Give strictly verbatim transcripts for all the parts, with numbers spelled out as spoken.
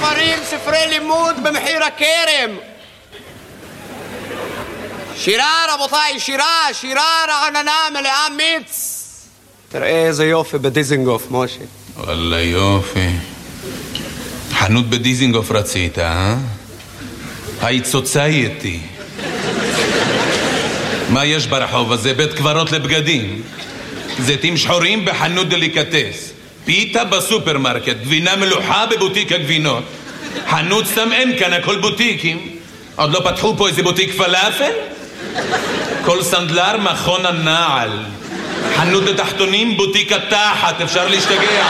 ספרים, ספרי לימוד במחיר הכרם. שירה רבותיי, שירה, שירה רעננה מלאה מיץ. תראה איזה יופי בדיזינגוף, משה. וואלה יופי. חנות בדיזינגוף רצית, אה? היית סוצייטי. מה יש ברחוב הזה? בית קברות לבגדים. זיתים שחורים בחנות דליקטס. פיתה בסופרמרקט. גבינה מלוחה בבוטיק הגבינות. חנות סתם אין כאן, הכל בוטיקים. עוד לא פתחו פה איזה בוטיק פלאפל? כל סנדלר מכון הנעל. חנות לתחתונים, בוטיק התחת. אפשר להשתגע.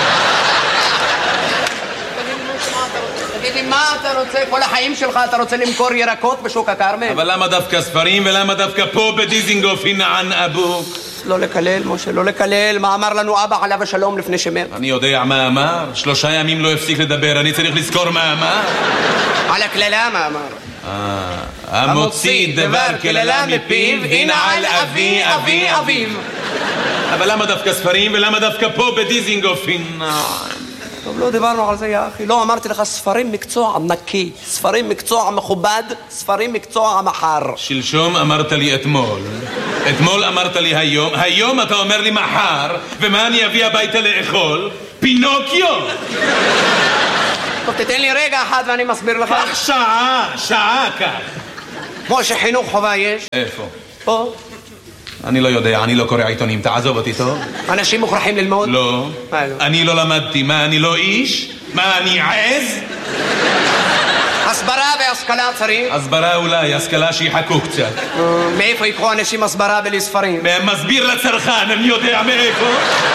תגיד לי, מה אתה רוצה? כל החיים שלך אתה רוצה למכור ירקות בשוק הכרמל? אבל למה דווקא ספרים ולמה דווקא פה בדיזינגוף הינען אבוק? לא לקלל, משה, לא לקלל. מה אמר לנו אבא עליו השלום לפני שמת? אני יודע מה אמר. שלושה ימים לא הפסיק לדבר. אני צריך לזכור מה אמר. על הקללה מה אמר? המוציא דבר קללה מפיו ינעל אבי אבי אביו. אבל למה דווקא ספרים ולמה דווקא פה בדיזינגוף הינען? טוב, לא דיברנו על זה, יא אחי. לא אמרתי לך, ספרים מקצוע נקי, ספרים מקצוע מכובד, ספרים מקצוע מחר. שלשום אמרת לי אתמול, אתמול אמרת לי היום, היום אתה אומר לי מחר, ומה אני אביא הביתה לאכול? פינוקיו! טוב, תתן לי רגע אחד ואני מסביר לך. כך שעה, שעה כך. כמו שחינוך חובה יש. איפה? פה. אני לא יודע, אני לא קורא עיתונים, תעזוב אותי טוב. אנשים מוכרחים ללמוד? לא. אני לא למדתי, מה, אני לא איש? מה, אני עז? הסברה והשכלה צריך? הסברה אולי, השכלה שיחכו קצת. מאיפה יקחו אנשים הסברה בלי ספרים? מסביר לצרכן, אני יודע מאיפה.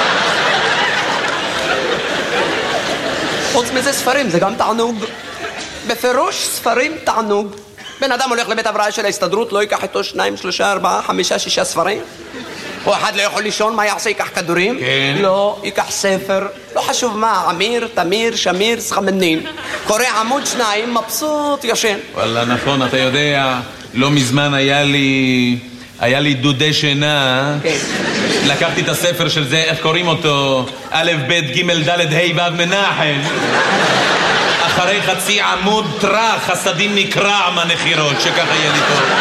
חוץ מזה ספרים, זה גם תענוג. בפירוש ספרים תענוג. בן אדם הולך לבית הבראה של ההסתדרות, לא ייקח איתו שניים, שלושה, ארבעה, חמישה, שישה ספרים? או אחד לא יכול לישון, מה יעשה? ייקח כדורים? כן. לא, ייקח ספר, לא חשוב מה, עמיר, תמיר, שמיר, סחמנין. קורא עמוד שניים, מבסוט, ישן. וואלה, נכון, אתה יודע, לא מזמן היה לי... היה לי דודי שינה. כן. לקחתי את הספר של זה, איך קוראים אותו? א', ב', ג', ד', ה', ו', מנחם. אחרי חצי עמוד טרח, חסדים נקרע מהנחירות, שככה יהיה לי טוב.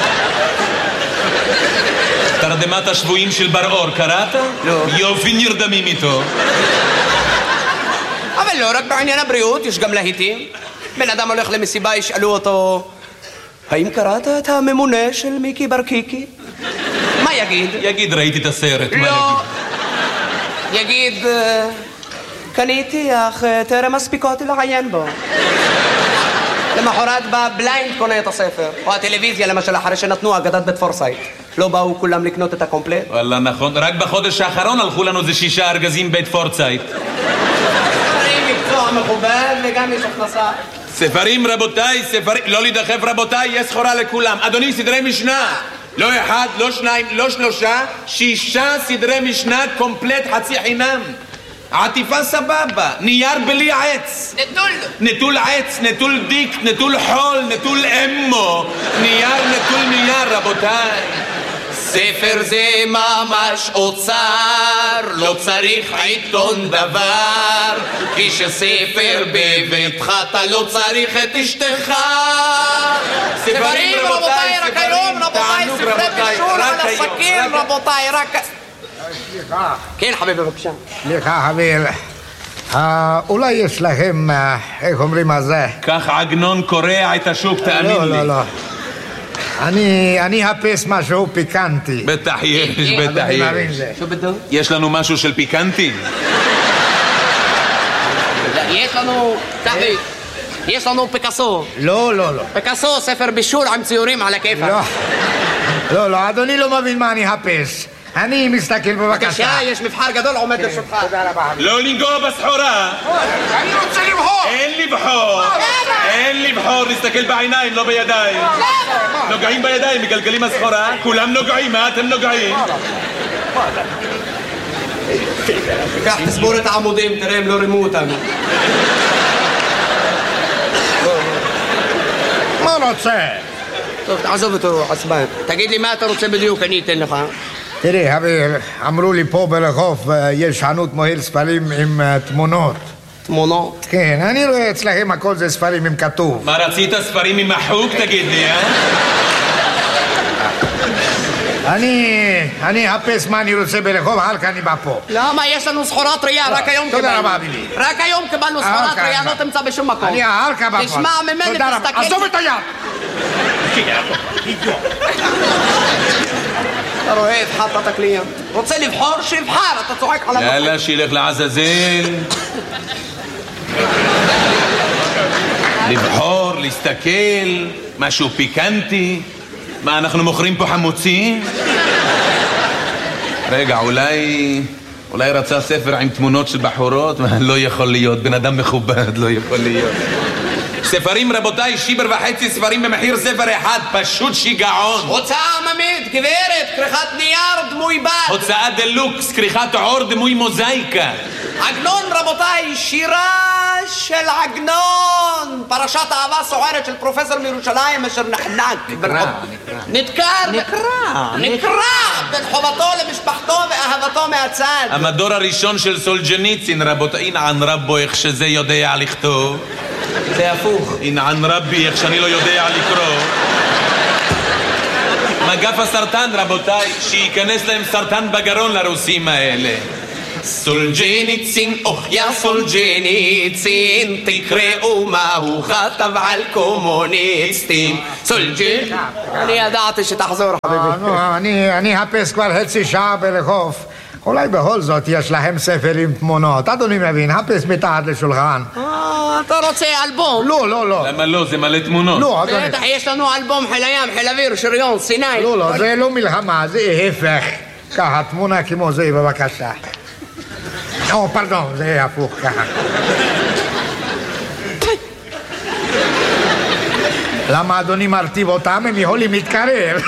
תרדמת השבויים של בר אור, קראת? לא. יופי נרדמים איתו. אבל לא רק בעניין הבריאות, יש גם להיטים. בן אדם הולך למסיבה, ישאלו אותו, האם קראת את הממונה של מיקי ברקיקי? מה יגיד? יגיד, ראיתי את הסרט, מה לא. יגיד, קניתי, אך טרם מספיקות לעיין בו. למחרת בא בליינד קונה את הספר. או הטלוויזיה למשל, אחרי שנתנו אגדת בית פורסייט. לא באו כולם לקנות את הקומפלט? וואלה, נכון. רק בחודש האחרון הלכו לנו זה שישה ארגזים בית פורסייט. ספרים מקצוע מכובד וגם יש הכנסה. ספרים רבותיי, ספרים... לא להידחף רבותיי, יש סחורה לכולם. אדוני, סדרי משנה. לא אחד, לא שניים, לא שלושה, שישה סדרי משנה קומפלט חצי חינם. עטיפה סבבה, נייר בלי עץ. נטול. נטול עץ, נטול דיק, נטול חול, נטול אמו. נייר, נטול נייר, רבותיי. ספר זה ממש אוצר, לא צריך עיתון דבר, כי שספר בביתך אתה לא צריך את אשתך. ספרים רבותיי, רק היום רבותיי, ספרי בישול על הסכין רבותיי, רק... סליחה. כן חביבי בבקשה. סליחה חביב, אולי יש לכם, איך אומרים על זה? כך עגנון קורע את השוק, תאמין לי. לא, לא, לא. אני, אני אחפש משהו פיקנטי. בטח יש, בטח יש. יש לנו משהו של פיקנטי? יש לנו, צחי, יש לנו פיקאסו. לא, לא, לא. פיקאסו, ספר בישול עם ציורים על הכיפה. לא, לא, לא, אדוני לא מבין מה אני אחפש. אני מסתכל בבקשה. בבקשה, יש מבחר גדול עומד לרשותך. תודה רבה. לא לנגוע בסחורה. אני רוצה לבחור. אין לבחור. אין לבחור, להסתכל בעיניים, לא בידיים. נוגעים בידיים, מגלגלים הסחורה. כולם נוגעים, מה אתם נוגעים? קח, תסבור את העמודים, תראה, הם לא רימו אותנו. מה רוצה? טוב, תעזוב אותו, עצבן. תגיד לי מה אתה רוצה בדיוק, אני אתן לך. תראי, חביב, אמרו לי פה ברחוב יש חנות מוהל ספרים עם תמונות. תמונות. כן, אני רואה אצלכם הכל זה ספרים עם כתוב. מה רצית ספרים עם מחוק תגיד לי, אה? אני... אני אחפש מה אני רוצה ברחוב, הלכה אני בא פה. למה? יש לנו סחורה טריה, רק היום קיבלנו. תודה רבה, בילי. רק היום קיבלנו סחורה טריה, לא תמצא בשום מקום. אני הלכה בא פה. תשמע ממני, תודה רבה. תסתכל. עזוב את היד! אתה רואה, הבחרת את הקליינט. רוצה לבחור? שיבחר, אתה צועק עליו. יאללה, שילך לעזאזל. לבחור, להסתכל, משהו פיקנטי. מה, אנחנו מוכרים פה חמוצים? רגע, אולי... אולי רצה ספר עם תמונות של בחורות? לא יכול להיות, בן אדם מכובד, לא יכול להיות. ספרים, רבותיי, שיבר וחצי ספרים במחיר ספר אחד, פשוט שיגעון. הוצאה עממית, גברת, כריכת נייר, דמוי בד. הוצאה דלוקס, כריכת עור, דמוי מוזאיקה. עגנון, רבותיי, שירה של עגנון. פרשת אהבה סוערת של פרופסור מירושלים אשר נחנק. נקרא, נדקר. נקרא. נקרא. בין חובתו למשפחתו ואהבתו מהצד. המדור הראשון של סולג'ניצין, רבותיי, אינען רבו איך שזה יודע לכתוב. זה הפוך. אינען רבי איך שאני לא יודע לקרוא. מגף הסרטן, רבותיי, שייכנס להם סרטן בגרון לרוסים האלה. סולג'ניצין, אוח יא סולג'ניצין, תקראו מה הוא כתב על קומוניסטים. סולג'ניצין. אני ידעתי שתחזור, חביבי. אני אחפש כבר חצי שעה ברחוב. אולי בכל זאת יש להם ספר עם תמונות. אדוני מבין, חפש מתחת לשולחן. אה, אתה רוצה אלבום? לא, לא, לא. למה לא? זה מלא תמונות. לא, אדוני. בטח, יש לנו אלבום חיל הים, חיל אוויר, שריון, סיני. לא, לא, זה לא מלחמה, זה ההפך. ככה, תמונה כמו זה, בבקשה. או, פרדון, זה הפוך ככה. למה אדוני מרטיב אותם? הם יכולים להתקרב.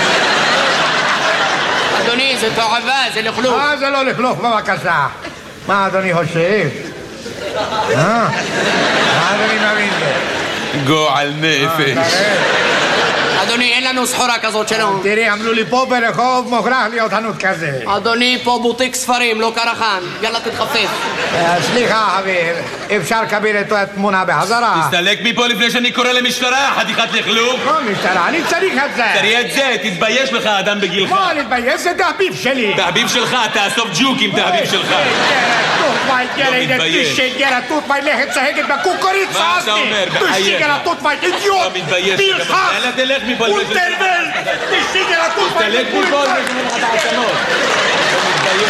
אדוני, זה תועבה, זה לכלוך. אה, זה לא לכלוך, בבקשה. מה אדוני חושב? אה? מה אדוני מבין זה? גועל נפש. אדוני, אין לנו סחורה כזאת שלנו. תראי, אמרו לי פה ברחוב מוכרח להיות חנות כזה. אדוני, פה בוטיק ספרים, לא קרחן. יאללה, תתחפף. סליחה, חבר, אפשר לקבל את התמונה בחזרה? תסתלק מפה לפני שאני קורא למשטרה, חתיכת לכלוך. לא משטרה, אני צריך את זה. תראי את זה, תתבייש לך, אדם בגילך. מה להתבייש? זה תחביב שלי. תחביב שלך, תאסוף ג'וקים, תחביב שלך. לא מתבייש. תות מי לכת צהגת בקוקוריצה. מה אתה אומר? בחייך. תות מי אידיוט. לא מתבייש. יאללה, תלך מפה. אולטרבל. תשתיגל התות מי. תלך מפה לפני לך את העצמות. לא מתבייש.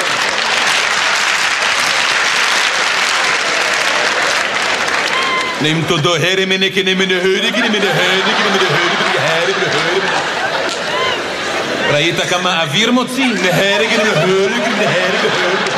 Neemt tot door heren en ik neem in de heurig, neem in de heurig, neem in de heurig, in de heurig, in de heurig. ראית כמה אוויר מוציא? להרג, להרג, להרג, להרג.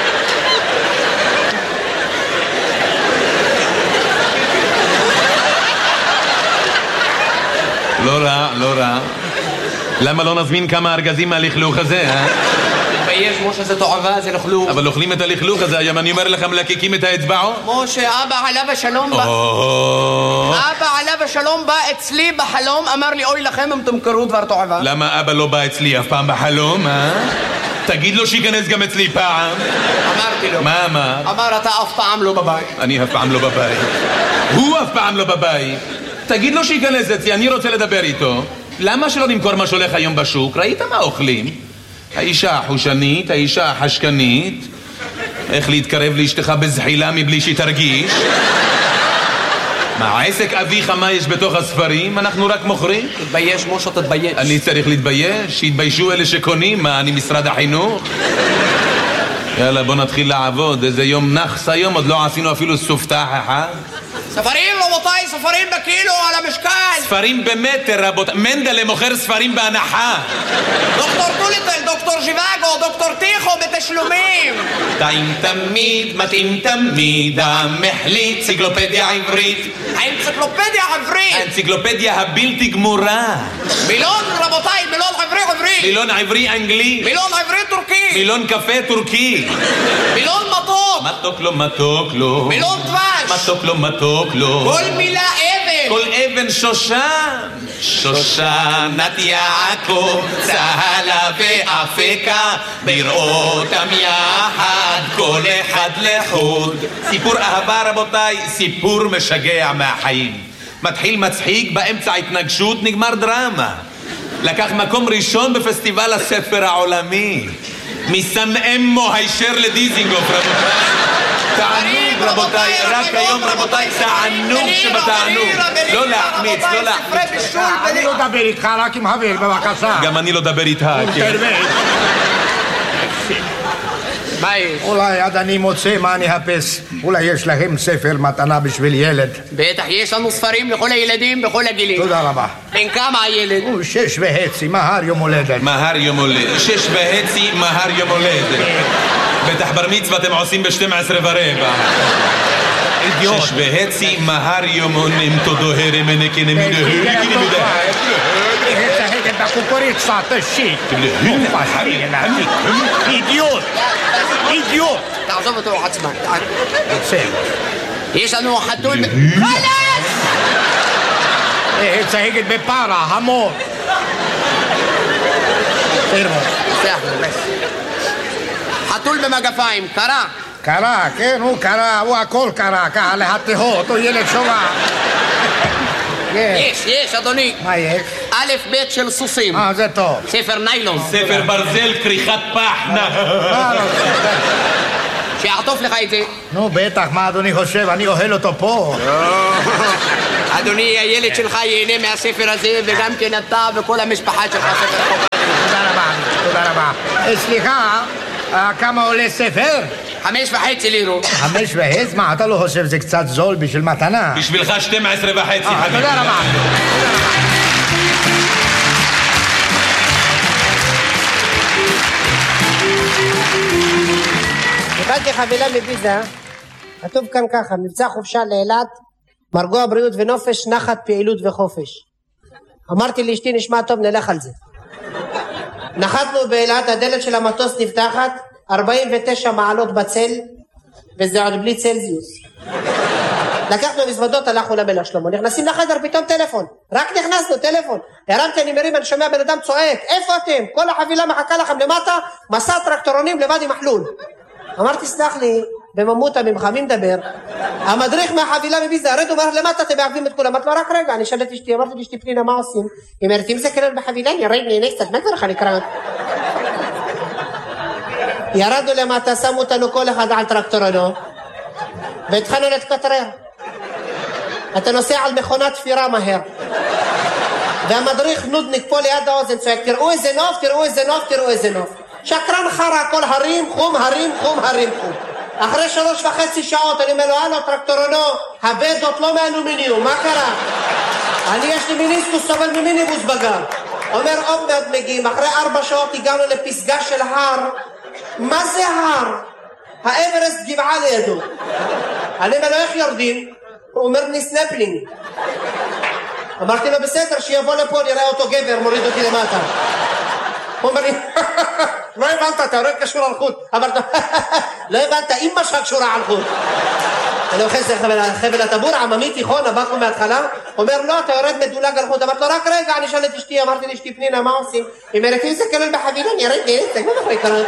לא רע, לא רע. למה לא נזמין כמה ארגזים מהלכלוך הזה, אה? תתבייש, משה, זה תועבה, זה לכלוך. אבל אוכלים את הלכלוך הזה, היום אני אומר לך, מלקקים את האצבעות? משה, אבא עליו השלום בא. אבא עליו השלום בא אצלי בחלום, אמר לי, אוי לכם אם תמכרו דבר תועבה. למה אבא לא בא אצלי אף פעם בחלום, אה? תגיד לו שיכנס גם אצלי פעם. אמרתי לו. מה אמר? אמר, אתה אף פעם לא בבית. אני אף פעם לא בבית. הוא אף פעם לא בבית. תגיד לו שיכנס אצלי, אני רוצה לדבר איתו. למה שלא נמכור מה שהולך היום בשוק? ראית מה אוכלים? האישה החושנית, האישה החשקנית. איך להתקרב לאשתך בזחילה מבלי שהיא תרגיש? מה, עסק אביך מה יש בתוך הספרים? אנחנו רק מוכרים? תתבייש, משה, תתבייש. אני צריך להתבייש? שיתביישו אלה שקונים? מה, אני משרד החינוך? יאללה, בוא נתחיל לעבוד. איזה יום נחס היום, עוד לא עשינו אפילו סופתח אחד. ספרים, רבותיי, ספרים בקילו על המשקל. ספרים במטר, רבותיי. מנדלה מוכר ספרים בהנחה. דוקטור טוליטל, דוקטור ז'יוואגו, דוקטור טיחו בתשלומים. טעים תמיד, מתאים תמיד, המחליט, אנציקלופדיה עברית. האנציקלופדיה העברית. האנציקלופדיה הבלתי גמורה. מילון, רבותיי, מילון עברי עברי. מילון עברי אנגלי. מילון עברי טורקי. מילון קפה טורקי. מילון מתוק. מתוק לו, מתוק לו. מילון דבש. מתוק לו, מתוק לו. כל מילה אבן. כל אבן שושן. שושנת יעקב, צהלה ואפקה, בראותם יחד, כל אחד לחוד. סיפור אהבה רבותיי, סיפור משגע מהחיים. מתחיל מצחיק, באמצע התנגשות, נגמר דרמה. לקח מקום ראשון בפסטיבל הספר העולמי. מסנאמו הישר לדיזינגוף רבותיי. תענוג רבותיי, רק היום רבותיי, תענוג שבתענוג. לא להחמיץ, לא להחמיץ. אני לא דבר איתך, רק עם חבר, בבקשה. גם אני לא דבר איתך. מה יש? אולי עד אני מוצא מה אני אחפש. אולי יש לכם ספר מתנה בשביל ילד. בטח, יש לנו ספרים לכל הילדים בכל הגילים. תודה רבה. בן כמה הילד? הוא שש וחצי, מהר יום הולדת. מהר יום הולדת. שש וחצי, מהר יום הולדת. בטח בר מצווה אתם עושים ב-שתים עשרה ורבע. שש וחצי, מהר יום הולדת. תודו הרם הנקן מודה. בקוקוריצה, תשיק. אידיוט. אידיוט. תעזוב אותו עצמה. בסדר. יש לנו חתול... חלץ! צהגת בפרה, המור. חתול במגפיים, קרה. קרה, כן, הוא קרה, הוא הכל קרה, ככה להתהות, הוא ילד שובע. יש, יש, אדוני. מה יש? א' ב' של סוסים. אה, זה טוב. ספר ניילון. ספר ברזל, כריכת פח, נח. שיעטוף לך את זה. נו, בטח, מה אדוני חושב? אני אוהל אותו פה. אדוני, הילד שלך ייהנה מהספר הזה, וגם כן אתה וכל המשפחה שלך ספר חובה. תודה רבה, תודה רבה. סליחה, כמה עולה ספר? חמש וחצי לירות. חמש וחצי? מה, אתה לא חושב זה קצת זול בשביל מתנה? בשבילך שתים עשרה וחצי, חביבי. תודה רבה. קיבלתי חבילה מביזה, כתוב כאן ככה, מבצע חופשה לאילת, מרגוע בריאות ונופש, נחת פעילות וחופש. אמרתי לאשתי נשמע טוב, נלך על זה. נחתנו באילת, הדלת של המטוס נפתחת, ארבעים ותשע מעלות בצל, וזה עוד בלי צלזיוס. לקחנו מזוודות, הלכנו למלך שלמה, נכנסים לחדר, פתאום טלפון, רק נכנסנו, טלפון, הרמתי, אני מרים, אני שומע בן אדם צועק, איפה אתם? כל החבילה מחכה לכם למטה, מסע טרקטורונים לבד עם מחלול. אמרתי, סלח לי, בממותה ממך, מי מדבר? המדריך מהחבילה מביזה, ירדו מהר למטה, אתם מעכבים את כולם. אמרתי לו, רק רגע, אני שאלתי אשתי, אמרתי לאשתי פנינה, מה עושים? היא אומרת, אם זה כלל בחבילה, ירד נהנה קצת, מה כבר לך לקראת? ירדנו למטה, שמו אותנו כל אחד על טרקטורנו, והתחלנו להתקטרר. אתה נוסע על מכונת תפירה מהר. והמדריך נודניק פה ליד האוזן צועק, תראו איזה נוף, תראו איזה נוף, תראו איזה נוף. שקרן חרה, כל הרים, חום, הרים, חום, הרים, חום. אחרי שלוש וחצי שעות אני אומר לו, הלו טרקטורנו, הבדות לא מאלומיניום, מה קרה? אני יש לי מיניסקוס סובל ממיניבוס בגן. אומר, עוד מעט מגיעים, אחרי ארבע שעות הגענו לפסגה של הר. מה זה הר? האברסט גבעה לידו. אני אומר לו, איך יורדים? הוא אומר לי סנפלינג. אמרתי לו, בסדר, שיבוא לפה, נראה אותו גבר, מוריד אותי למטה. הוא אומר לי, לא הבנת, אתה יורד קשור על חוט. אמרת, לא הבנת, אמא שלך קשורה על חוט. אני אוכל זה חבל הטבור, עממי תיכון, הבאקו מההתחלה. אומר, לא, אתה יורד מדולג על חוט. אמרת לו, רק רגע, אני שאל את אשתי, אמרתי לאשתי פנינה, מה עושים? היא אומרת, אם זה כלל בחבילה, אני ירד נהנית, זה כבר אחרי קראת.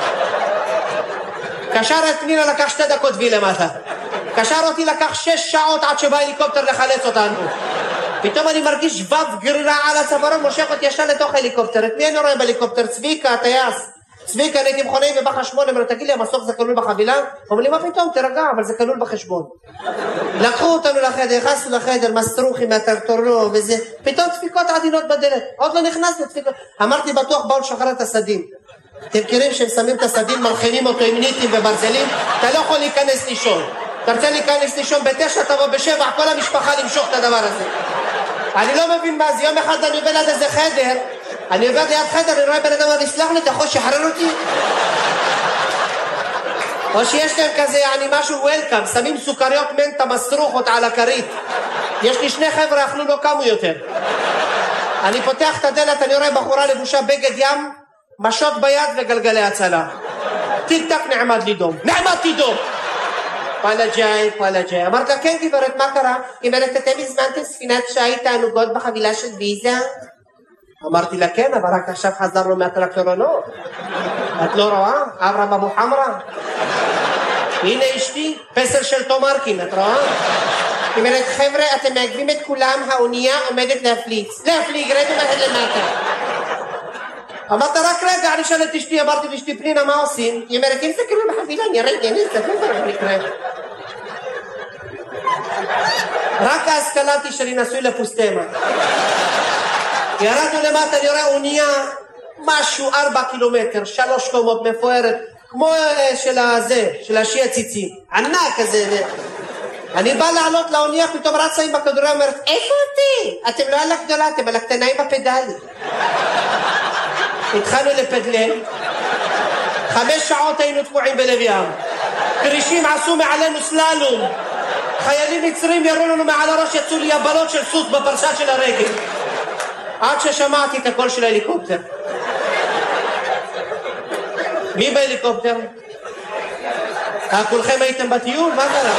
קשר את פנינה, לקח שתי דקות וי למטה. קשר אותי, לקח שש שעות עד שבא הליקופטר לחלץ אותנו. פתאום אני מרגיש שבב גרירה על הצווארון, מושך אותי ישר לתוך ההליקופטר. את מי אני רואה בהליקופטר? צביקה, הטייס. צביקה, אני הייתי מכונאי ובחשבון, אמרו, תגיד לי, המסוק זה כלול בחבילה? אומר לי, מה פתאום? תרגע, אבל זה כלול בחשבון. לקחו אותנו לחדר, נכנסנו לחדר, מסטרוחים מהטרקטורנו וזה, פתאום דפיקות עדינות בדלת. עוד לא נכנסנו דפיקות. אמרתי, בטוח באו לשחרר את הסדין. אתם מכירים שהם שמים את הסדין, מלחינים אותו עם ניטים וברזלים? אתה לא יכול להיכנס לישון. אתה רוצה להיכנס לישון בתשע, תבוא בשבע, כל המשפחה למשוך את הדבר הזה. אני לא מבין מה זה, יום אחד אני עובר ליד איזה חדר, אני עובר ליד חדר, אני רואה בן אדם, אני סלח לי, אתה יכול שחרר אותי? או שיש להם כזה, אני משהו וולקאם, שמים סוכריות מנטה מסרוכות על הכרית. יש לי שני חבר'ה, אכלו לא קמו יותר. אני פותח את הדלת, אני רואה בחורה לבושה בגד ים, משות ביד וגלגלי הצלה. טיק טק נעמד לי דום, נעמדתי דום. וואלה ג'אי, וואלה ג'אי. אמרת לה, כן גברת, מה קרה? גברת, אתם הזמנתם ספינת שיט תענוגות בחבילה של ויזה? אמרתי לה, כן, אבל רק עכשיו חזרנו מהטרקטורנות. את לא רואה? אברה במוחמרה. הנה אשתי, פסל של תומרקין, את רואה? גברת, חבר'ה, אתם מעכבים את כולם, האונייה עומדת להפליץ. להפליג, רדו מהד למטה. אמרת רק רגע, אני שאלת אשתי, אמרתי לאשתי פנינה, מה עושים? היא אומרת, אם זה כאילו בחבילה, אני רגע, אני אסתכל כבר נקרא. רק אז קלטתי שאני נשוי לפוסטמה. ירדנו למטה, אני רואה אונייה, משהו ארבע קילומטר, שלוש קומות מפוארת, כמו של הזה, של השי הציצים, ענק כזה. אני בא לעלות לאונייה, פתאום רצה עם בכדוריה, אומרת, איפה אותי? אתם לא על הגדולה, אתם על הקטנה עם הפדלים. התחלנו לפדלן, חמש שעות היינו תקועים בלב ים, כרישים עשו מעלינו סללום, חיילים מצרים ירו לנו מעל הראש, יצאו לי יבלות של סוס בפרשה של הרגל, עד ששמעתי את הקול של ההליקופטר. מי בהליקופטר? כולכם הייתם בטיול? מה קרה?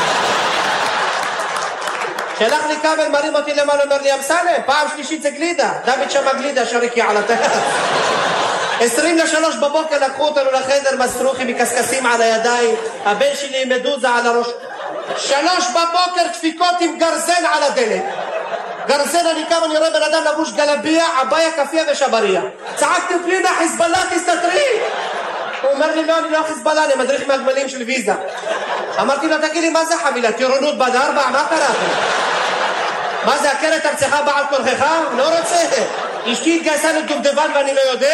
שלח לי כבל, מרים אותי למעלה, אומר לי, אמסלם, פעם שלישית זה גלידה, דוד שמה גלידה, שריקי על התחת. עשרים לשלוש בבוקר לקחו אותנו לחדר, מסטרוחי מקסקסים על הידיים, הבן שלי עם מדוזה על הראש. שלוש בבוקר דפיקות עם גרזן על הדלת. גרזן, אני קם, אני רואה בן אדם לבוש גלביה, עביה, כפיה ושבריה. צעקתי פנינה, חיזבאללה, תסתתרי. הוא אומר לי, לא, אני לא חיזבאללה, אני מדריך מהגמלים של ויזה. אמרתי לו, תגיד לי, מה זה חבילה? טירונות בד ארבע? מה קרה? מה זה, הכרת ארצך בעל כורכך? לא רוצה. אשתי התגייסה לדובדבן ואני לא יודע?